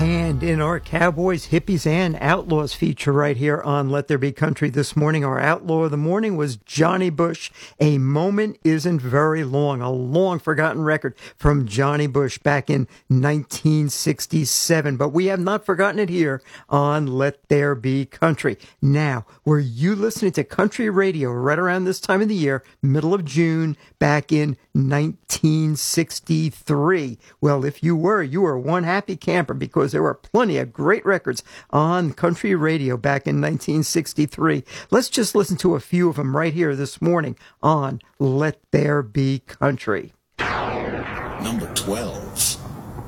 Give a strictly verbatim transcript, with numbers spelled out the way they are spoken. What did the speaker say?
And in our Cowboys, Hippies, and Outlaws feature right here on Let There Be Country this morning, our outlaw of the morning was Johnny Bush. A Moment Isn't Very Long, a long forgotten record from Johnny Bush back in nineteen sixty-seven. But we have not forgotten it here on Let There Be Country. Now, were you listening to country radio right around this time of the year, middle of June, back in nineteen sixty-three? Well, if you were, you were one happy camper, because there were plenty of great records on country radio back in nineteen sixty-three. Let's just listen to a few of them right here this morning on Let There Be Country. Number twelve.